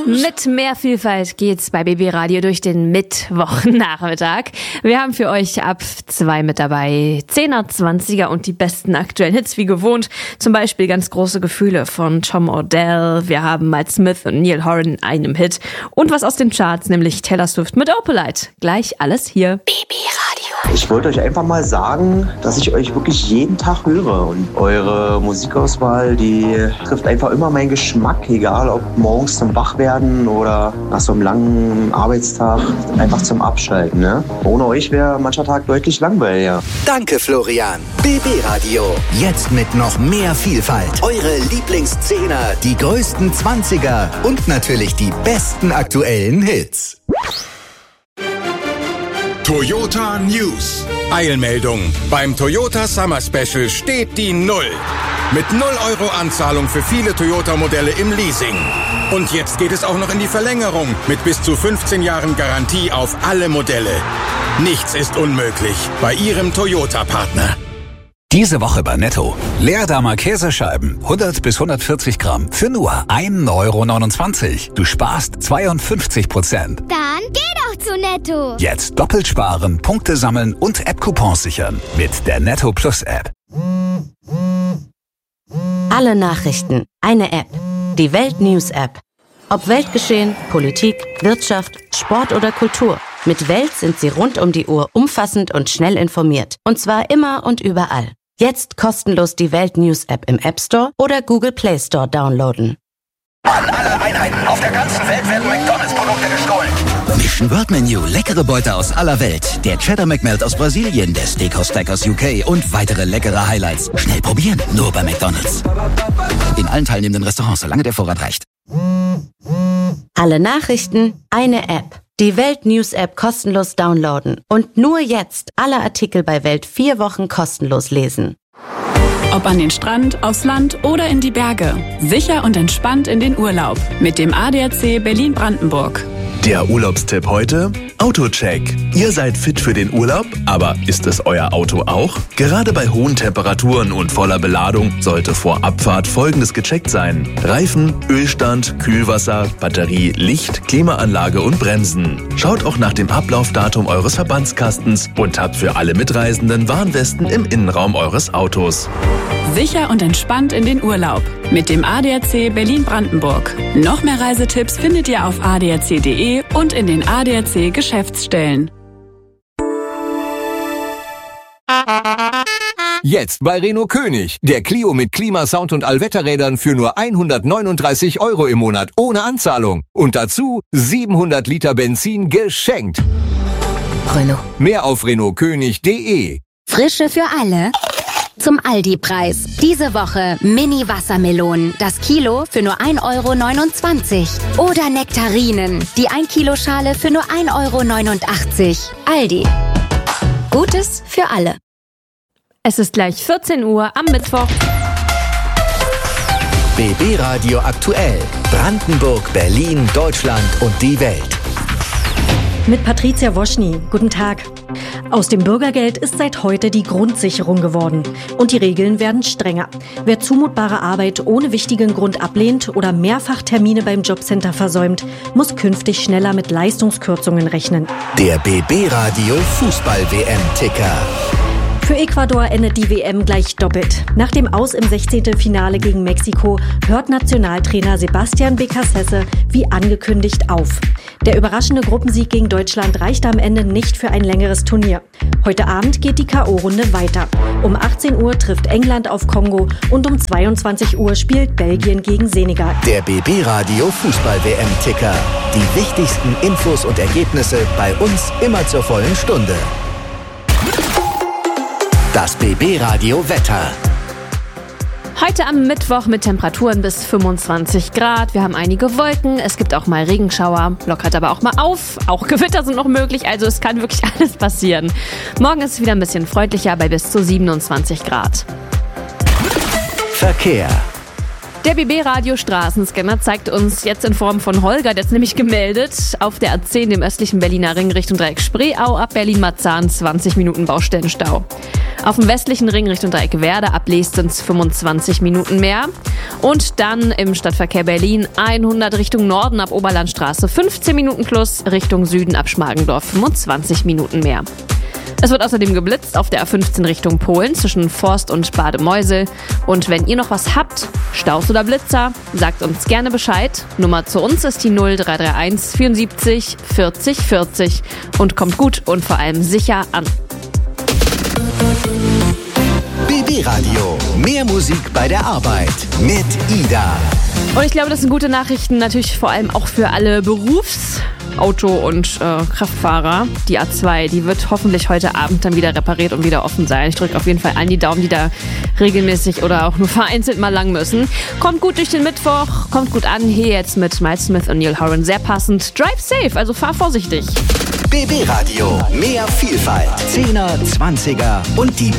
Mit mehr Vielfalt geht's bei BB Radio durch den Mittwochnachmittag. Wir haben für euch ab 2 mit dabei 10er, 20er und die besten aktuellen Hits wie gewohnt. Zum Beispiel ganz große Gefühle von Tom Odell. Wir haben Miles Smith und Neil Horan in einem Hit. Und was aus den Charts, nämlich Taylor Swift mit Opalite. Gleich alles hier. BB Radio. Ich wollte euch einfach mal sagen, dass ich euch wirklich jeden Tag höre. Und eure Musikauswahl, die trifft einfach immer meinen Geschmack. Egal ob morgens zum Wachwerden oder nach so einem langen Arbeitstag einfach zum Abschalten. Ne? Ohne euch wäre mancher Tag deutlich langweiliger. Danke, Florian. BB Radio. Jetzt mit noch mehr Vielfalt. Eure Lieblingszehner, die größten 20er und natürlich die besten aktuellen Hits. Toyota News. Eilmeldung. Beim Toyota Summer Special steht die 0. Mit 0 Euro Anzahlung für viele Toyota-Modelle im Leasing. Und jetzt geht es auch noch in die Verlängerung mit bis zu 15 Jahren Garantie auf alle Modelle. Nichts ist unmöglich bei Ihrem Toyota-Partner. Diese Woche bei Netto. Leerdamer Käsescheiben, 100 bis 140 Gramm, für nur 1,29 €. Du sparst 52%. Dann geh doch zu Netto. Jetzt doppelt sparen, Punkte sammeln und App-Coupons sichern. Mit der Netto Plus App. Alle Nachrichten, eine App. Die Welt News App. Ob Weltgeschehen, Politik, Wirtschaft, Sport oder Kultur. Mit Welt sind Sie rund um die Uhr umfassend und schnell informiert. Und zwar immer und überall. Jetzt kostenlos die Welt News App im App Store oder Google Play Store downloaden. An alle Einheiten auf der ganzen Welt werden McDonalds-Produkte gestohlen. Mission World Menu, leckere Beute aus aller Welt. Der Cheddar McMelt aus Brasilien, der Steakhouse Stack aus UK und weitere leckere Highlights. Schnell probieren, nur bei McDonalds. In allen teilnehmenden Restaurants, solange der Vorrat reicht. Alle Nachrichten, eine App. Die Welt News App kostenlos downloaden. Und nur jetzt alle Artikel bei Welt 4 Wochen kostenlos lesen. Ob an den Strand, aufs Land oder in die Berge. Sicher und entspannt in den Urlaub. Mit dem ADAC Berlin-Brandenburg. Der Urlaubstipp heute? Autocheck. Ihr seid fit für den Urlaub, aber ist es euer Auto auch? Gerade bei hohen Temperaturen und voller Beladung sollte vor Abfahrt Folgendes gecheckt sein: Reifen, Ölstand, Kühlwasser, Batterie, Licht, Klimaanlage und Bremsen. Schaut auch nach dem Ablaufdatum eures Verbandskastens und habt für alle Mitreisenden Warnwesten im Innenraum eures Autos. Sicher und entspannt in den Urlaub. Mit dem ADAC Berlin-Brandenburg. Noch mehr Reisetipps findet ihr auf adac.de und in den ADAC Geschäftsstellen. Jetzt bei Renault König. Der Clio mit Klimasound und Allwetterrädern für nur 139 € im Monat ohne Anzahlung. Und dazu 700 Liter Benzin geschenkt. Renault. Mehr auf renaultkönig.de. Frische für alle. Zum Aldi-Preis. Diese Woche Mini-Wassermelonen. Das Kilo für nur 1,29 €. Oder Nektarinen. Die 1-Kilo-Schale für nur 1,89 €. Aldi. Gutes für alle. Es ist gleich 14 Uhr am Mittwoch. BB Radio aktuell. Brandenburg, Berlin, Deutschland und die Welt. Mit Patricia Woschny. Guten Tag. Aus dem Bürgergeld ist seit heute die Grundsicherung geworden. Und die Regeln werden strenger. Wer zumutbare Arbeit ohne wichtigen Grund ablehnt oder mehrfach Termine beim Jobcenter versäumt, muss künftig schneller mit Leistungskürzungen rechnen. Der BB Radio Fußball-WM-Ticker. Für Ecuador endet die WM gleich doppelt. Nach dem Aus im 16. Finale gegen Mexiko hört Nationaltrainer Sebastian Becassese wie angekündigt auf. Der überraschende Gruppensieg gegen Deutschland reichte am Ende nicht für ein längeres Turnier. Heute Abend geht die K.O.-Runde weiter. Um 18 Uhr trifft England auf Kongo und um 22 Uhr spielt Belgien gegen Senegal. Der BB Radio Fußball-WM-Ticker. Die wichtigsten Infos und Ergebnisse bei uns immer zur vollen Stunde. Das BB Radio Wetter. Heute am Mittwoch mit Temperaturen bis 25 Grad. Wir haben einige Wolken, es gibt auch mal Regenschauer, lockert aber auch mal auf. Auch Gewitter sind noch möglich, also es kann wirklich alles passieren. Morgen ist es wieder ein bisschen freundlicher bei bis zu 27 Grad. Verkehr. Der BB-Radio Straßenscanner zeigt uns jetzt in Form von Holger, der ist nämlich gemeldet, auf der A10, dem östlichen Berliner Ring Richtung Dreieck Spreeau, ab Berlin-Marzahn 20 Minuten Baustellenstau. Auf dem westlichen Ring Richtung Dreieck Werder ab Leestens 25 Minuten mehr. Und dann im Stadtverkehr Berlin 100 Richtung Norden ab Oberlandstraße 15 Minuten plus, Richtung Süden ab Schmargendorf 25 Minuten mehr. Es wird außerdem geblitzt auf der A15 Richtung Polen zwischen Forst und Bademeusel. Und wenn ihr noch was habt, Staus oder Blitzer, sagt uns gerne Bescheid. Nummer zu uns ist die 0331 74 40 40 und kommt gut und vor allem sicher an. BB Radio. Mehr Musik bei der Arbeit mit Ida. Und ich glaube, das sind gute Nachrichten, natürlich vor allem auch für alle Auto- und Kraftfahrer. Die A2, die wird hoffentlich heute Abend dann wieder repariert und wieder offen sein. Ich drücke auf jeden Fall allen die Daumen, die da regelmäßig oder auch nur vereinzelt mal lang müssen. Kommt gut durch den Mittwoch, kommt gut an. Hier jetzt mit Miles Smith und Neil Horan sehr passend. Drive safe, also fahr vorsichtig. BB Radio. Mehr Vielfalt. 10er, 20er und die